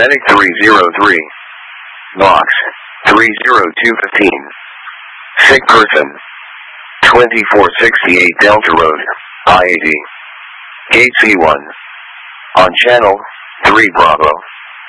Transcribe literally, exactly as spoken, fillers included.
Medic three zero three. Box three zero two one five. Sick person. twenty-four sixty-eight Delta Road, I eighty. Gate C one. On channel three Bravo.